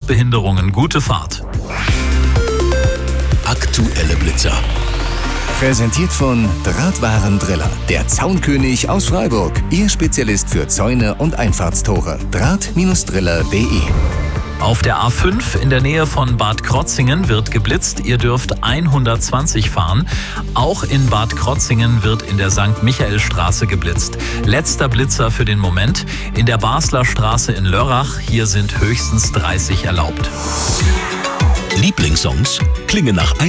Verkehrsbehinderungen. Gute Fahrt. Aktuelle Blitzer. Präsentiert von Drahtwarendriller, der Zaunkönig aus Freiburg. Ihr Spezialist für Zäune und Einfahrtstore. Draht-driller.de. Auf der A5 in der Nähe von Bad Krotzingen wird geblitzt. Ihr dürft 120 fahren. Auch in Bad Krotzingen wird in der St. Michaelstraße geblitzt. Letzter Blitzer für den Moment. In der Basler Straße in Lörrach. Hier sind höchstens 30 erlaubt. Lieblingssongs klingen nach